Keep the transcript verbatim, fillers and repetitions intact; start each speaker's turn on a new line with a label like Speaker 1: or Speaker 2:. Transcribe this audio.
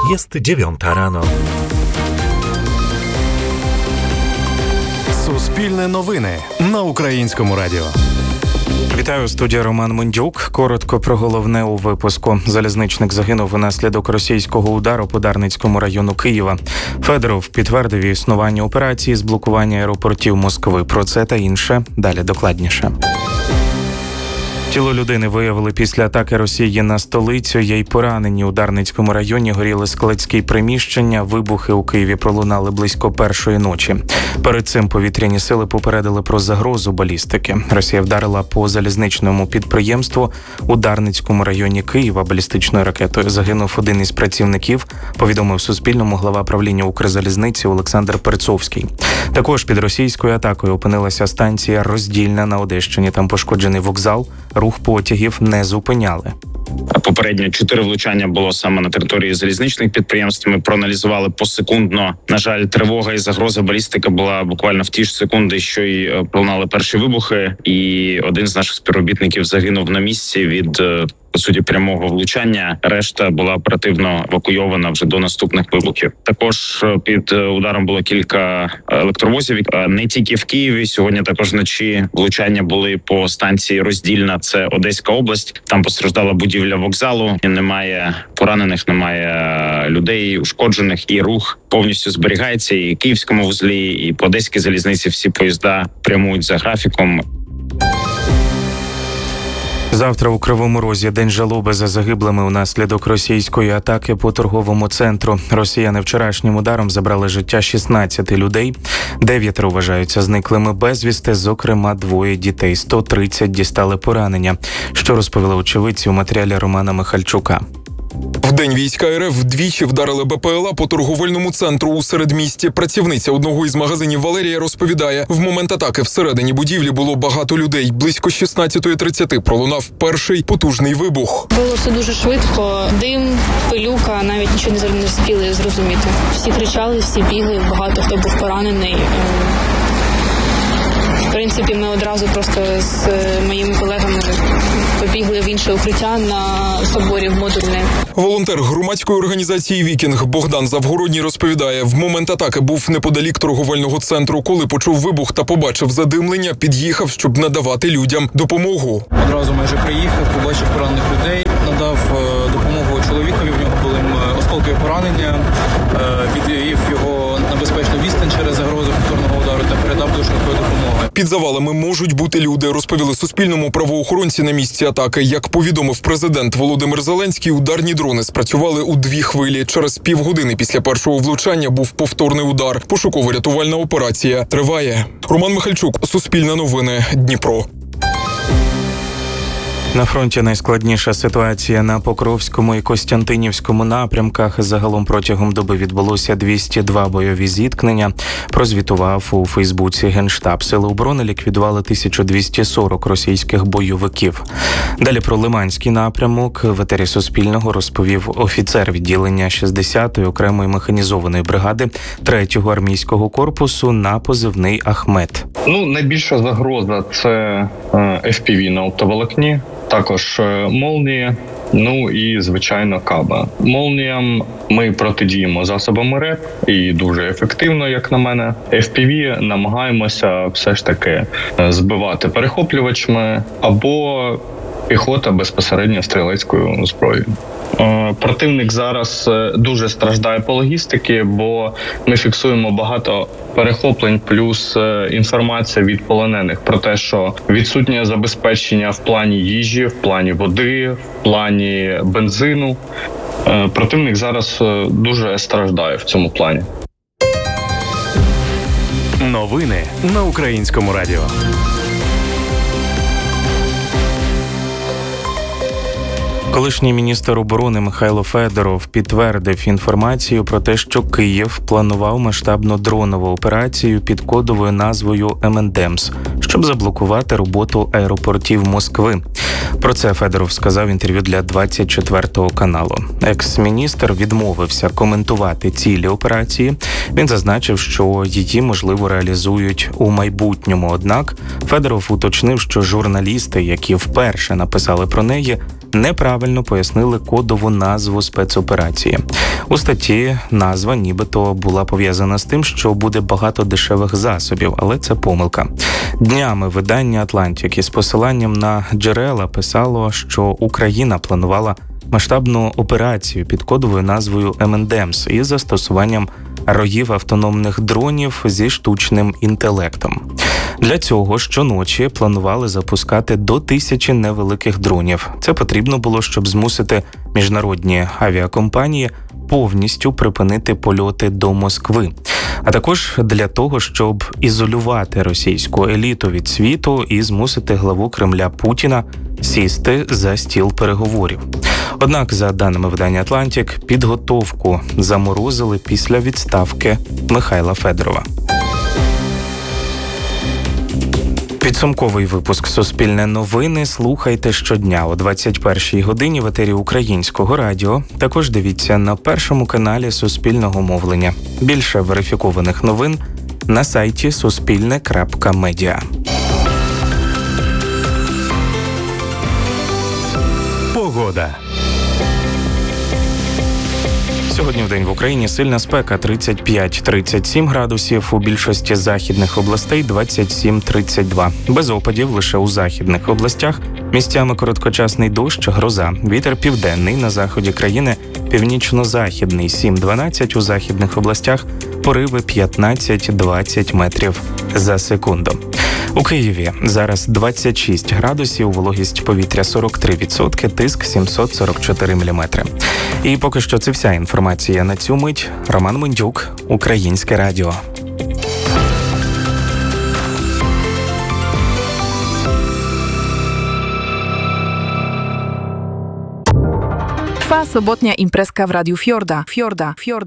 Speaker 1: Jest dziewiąta rano.
Speaker 2: Суспільне новини на Українському радіо.
Speaker 3: Вітаю, студія Роман Мундюк. Коротко про головне у випуску. Залізничник загинув внаслідок російського удару по Дарницькому району Києва. Федоров підтвердив існування операції з блокування аеропортів Москви. Про це та інше далі докладніше. Тіло людини виявили після атаки Росії на столицю. Є й поранені. У Дарницькому районі горіли складські приміщення. Вибухи у Києві пролунали близько першої ночі. Перед цим повітряні сили попередили про загрозу балістики. Росія вдарила по залізничному підприємству у Дарницькому районі Києва балістичною ракетою. Загинув один із працівників, повідомив Суспільному глава правління Укрзалізниці Олександр Перцовський. Також під російською атакою опинилася станція Роздільна на Одещині. Там пошкоджений вокзал. Рух потягів не зупиняли.
Speaker 4: Попередньо чотири влучання було саме на території залізничних підприємств. Ми проаналізували посекундно. На жаль, тривога і загроза балістики була буквально в ті ж секунди, що й пролунали перші вибухи. І один з наших співробітників загинув на місці від, по суті, прямого влучання. Решта була оперативно евакуйована вже до наступних вибухів. Також під ударом було кілька електровозів. Не тільки в Києві. Сьогодні також вночі влучання були по станції Роздільна. Це Одеська область. Там постраждала будівля вокзалу. Немає поранених, немає людей ушкоджених. І рух повністю зберігається. І в Київському вузлі, і по Одеській залізниці всі поїзда прямують за графіком.
Speaker 3: Завтра у Кривому Розі день жалоби за загиблими унаслідок російської атаки по торговому центру. Росіяни вчорашнім ударом забрали життя шістнадцяти людей. Дев'ятеро вважаються зниклими безвісти, зокрема двоє дітей. сто тридцять дістали поранення, що розповіли очевидці у матеріалі Романа Михальчука.
Speaker 5: Вдень війська РФ вдвічі вдарили БПЛА по торговельному центру у середмісті. Працівниця одного із магазинів Валерія розповідає, в момент атаки всередині будівлі було багато людей. Близько шістнадцятої тридцяти пролунав перший потужний вибух.
Speaker 6: Було все дуже швидко. Дим, пилюка, навіть нічого не встигли зрозуміти. Всі кричали, всі бігли, багато хто був поранений. В принципі, ми одразу просто з моїми колегами побігли в інше укриття на соборі в модульне.
Speaker 5: Волонтер громадської організації «Вікінг» Богдан Завгородній розповідає, в момент атаки був неподалік торговельного центру. Коли почув вибух та побачив задимлення, під'їхав, щоб надавати людям допомогу.
Speaker 7: Одразу майже приїхав, побачив поранених людей, надав допомогу чоловікові, в нього були осколкові поранення, відвів його на безпечну відстань через загрозу повторного удару та передав до швидкої допомоги.
Speaker 5: Під завалами можуть бути люди, розповіли Суспільному правоохоронці на місці атаки. Як повідомив президент Володимир Зеленський, ударні дрони спрацювали у дві хвилі. Через півгодини після першого влучання був повторний удар. Пошуково-рятувальна операція триває. Роман Михальчук, Суспільне новини, Дніпро.
Speaker 3: На фронті найскладніша ситуація на Покровському і Костянтинівському напрямках. Загалом протягом доби відбулося двісті два бойові зіткнення. Прозвітував у Фейсбуці Генштаб. Сили оборони ліквідували тисячу двісті сорок російських бойовиків. Далі про Лиманський напрямок в етері Суспільного розповів офіцер відділення шістдесятої окремої механізованої бригади третього армійського корпусу на позивний Ахмед.
Speaker 8: Ну, найбільша загроза – це еф пі ві на оптоволокні. Також молнії, ну і, звичайно, каба. Молніям ми протидіємо засобами РЕП і дуже ефективно, як на мене. еф пі ві намагаємося все ж таки збивати перехоплювачами або піхота безпосередньо стрілецькою зброєю. Противник зараз дуже страждає по логістиці, бо ми фіксуємо багато перехоплень, плюс інформація від полонених про те, що відсутнє забезпечення в плані їжі, в плані води, в плані бензину. Противник зараз дуже страждає в цьому плані.
Speaker 2: Новини на Українському радіо.
Speaker 3: Колишній міністр оборони Михайло Федоров підтвердив інформацію про те, що Київ планував масштабну дронову операцію під кодовою назвою ем ен де ем ес, щоб заблокувати роботу аеропортів Москви. Про це Федоров сказав в інтерв'ю для двадцять четвертого каналу. Екс-міністр відмовився коментувати цілі операції. Він зазначив, що її, можливо, реалізують у майбутньому. Однак Федоров уточнив, що журналісти, які вперше написали про неї, неправильно пояснили кодову назву спецоперації. У статті назва нібито була пов'язана з тим, що буде багато дешевих засобів, але це помилка. Днями видання «Атлантик» із посиланням на джерела писало, що Україна планувала масштабну операцію під кодовою назвою ем енд емс із застосуванням роїв автономних дронів зі штучним інтелектом. Для цього щоночі планували запускати до тисячі невеликих дронів. Це потрібно було, щоб змусити міжнародні авіакомпанії повністю припинити польоти до Москви. А також для того, щоб ізолювати російську еліту від світу і змусити главу Кремля Путіна сісти за стіл переговорів. Однак, за даними видання «Атлантик», підготовку заморозили після відставки Михайла Федорова. Підсумковий випуск «Суспільне новини» слухайте щодня о двадцять першій годині в етері Українського радіо. Також дивіться на першому каналі Суспільного мовлення. Більше верифікованих новин на сайті суспільне крапка медіа.
Speaker 2: Погода.
Speaker 3: Сьогодні вдень в Україні сильна спека тридцять п'ять - тридцять сім градусів, у більшості західних областей двадцять сім - тридцять два. Без опадів лише у західних областях, місцями короткочасний дощ, гроза. Вітер південний на заході країни, північно-західний сім - дванадцять, у західних областях пориви п'ятнадцять - двадцять метрів за секунду. У Києві зараз двадцять шість градусів, вологість повітря сорок три відсотки, тиск сімсот сорок чотири міліметри. І поки що це вся інформація на цю мить. Роман Мендюк, Українське радіо.
Speaker 1: Trwa sobotnia imprezka w Radiu Fiorda. Fiorda, Fiorda.